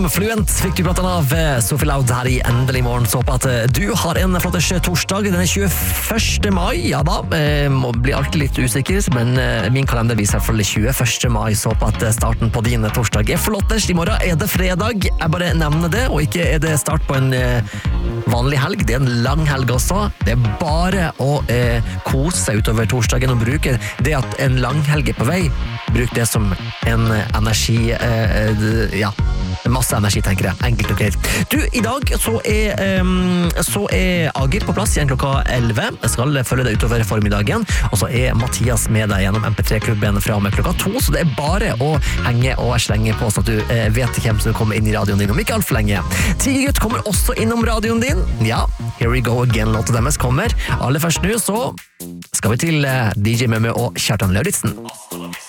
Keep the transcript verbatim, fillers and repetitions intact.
Fluent fikk du blant annet av Sophie Loud her i Endelig morgen. Så på at du har en flotters torsdag. Den er tjueførste mai. Ja da, må bli alltid litt usikker, men min kalender viser selvfølgelig tjueførste mai. Så på at starten på din torsdag er flotters. I morgen er det fredag. Jeg bare nevner det, og ikke er det start på en vanlig helg. Det er en lang helg også. Det er bare å eh, kose seg utover torsdagen og bruke det at en lang helg er på vei. Bruk det som en energi, eh, ja, masse energi, tenker jeg. Enkelt og greit. Du, i dag så er, um, så er Ager på plass igjen klokka elleve. Jeg skal følge deg utover formiddagen. Og så er Mathias med deg gjennom M P tre-klubben fra med klokka to. Så det er bare å henge og slenge på, så at du uh, vet hvem som kommer inn i radioen din om ikke alt for lenge. Tigergutt kommer også innom radioen din. Ja, Here We Go Again, låta deres kommer. Aller først nå så skal vi til uh, D J Mømme og Kjartan Lauritzen.